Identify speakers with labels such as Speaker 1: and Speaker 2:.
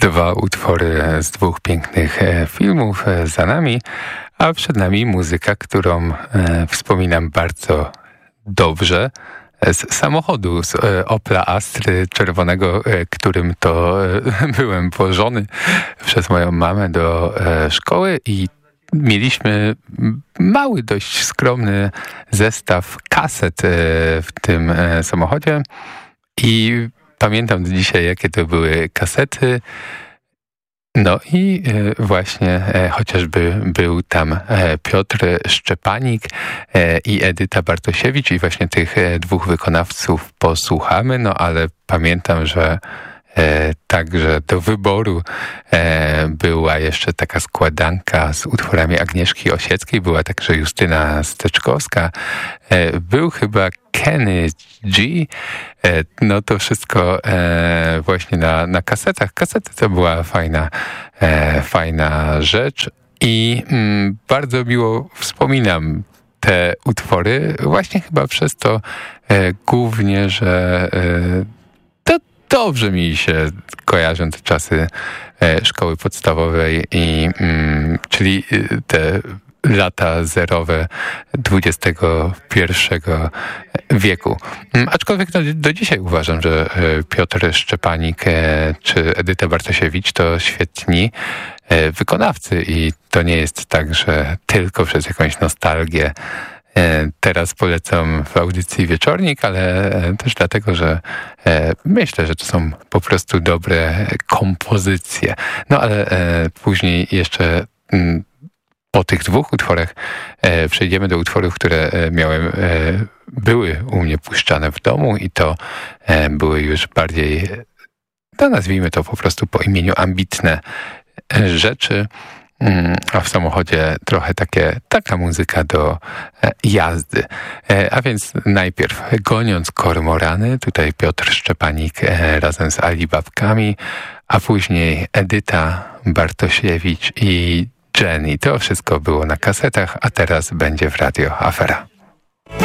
Speaker 1: Dwa utwory z dwóch pięknych filmów za nami, a przed nami muzyka, którą wspominam bardzo dobrze z samochodu, z Opla Astry czerwonego, którym to byłem wożony przez moją mamę do szkoły i mieliśmy mały, dość skromny zestaw kaset w tym samochodzie i pamiętam do dzisiaj, jakie to były kasety. No i właśnie chociażby był tam Piotr Szczepanik i Edyta Bartosiewicz i właśnie tych dwóch wykonawców posłuchamy, no ale pamiętam, że także do wyboru była jeszcze taka składanka z utworami Agnieszki Osieckiej, była także Justyna Steczkowska, był chyba Kenny G. No to wszystko właśnie na kasetach. Kasety to była fajna rzecz i bardzo miło wspominam te utwory, właśnie chyba przez to głównie, że dobrze mi się kojarzą te czasy szkoły podstawowej, czyli te lata zerowe XXI wieku. Aczkolwiek do dzisiaj uważam, że Piotr Szczepanik czy Edyta Bartosiewicz to świetni wykonawcy i to nie jest tak, że tylko przez jakąś nostalgię teraz polecam w audycji Wieczornik, ale też dlatego, że myślę, że to są po prostu dobre kompozycje. No ale później jeszcze po tych dwóch utworach przejdziemy do utworów, które były u mnie puszczane w domu i to były już bardziej, no nazwijmy to po prostu po imieniu, ambitne rzeczy. A w samochodzie trochę taka muzyka do jazdy. A więc najpierw Goniąc kormorany, tutaj Piotr Szczepanik razem z Alibabkami, a później Edyta Bartosiewicz i Jenny. To wszystko było na kasetach, a teraz będzie w Radio Afera.